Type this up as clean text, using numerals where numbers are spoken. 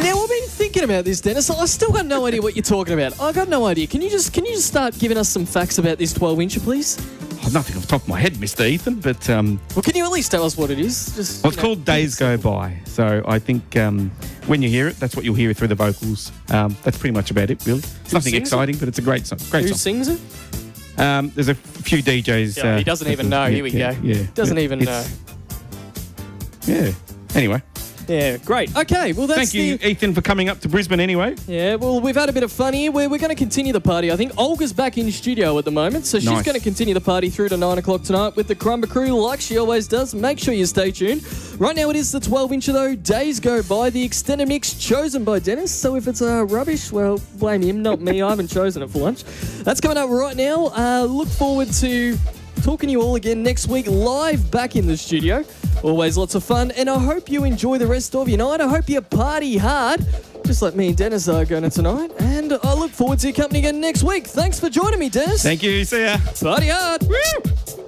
Now, I've been thinking about this, Dennis. I still got no idea what you're talking about. I got no idea. Can you just start giving us some facts about this 12-incher, please? Oh, nothing off the top of my head, Mr. Ethan, but... Well, can you at least tell us what it is? Well, it's called Days Go By. So I think when you hear it, that's what you'll hear through the vocals. That's pretty much about it, really. It's nothing exciting, but it's a great song. Who sings it? There's a few DJs. Yeah, he doesn't even know. Here we go. Yeah. Doesn't even know. Yeah. Anyway. Yeah, great. Okay, well, that's Thank you, Ethan, for coming up to Brisbane anyway. Yeah, well, we've had a bit of fun here. We're going to continue the party. I think Olga's back in studio at the moment, so she's going to continue the party through to 9 o'clock tonight with the Crumber Crew, like she always does. Make sure you stay tuned. Right now it is the 12-incher, though. Days Go By, the extended mix chosen by Dennis. So if it's rubbish, well, blame him, not me. I haven't chosen it for lunch. That's coming up right now. Look forward to talking to you all again next week, live back in the studio. Always lots of fun, and I hope you enjoy the rest of your night. I hope you party hard, just like me and Dennis are going to tonight. And I look forward to your company again next week. Thanks for joining me, Dennis. Thank you. See ya. Party hard. Woo!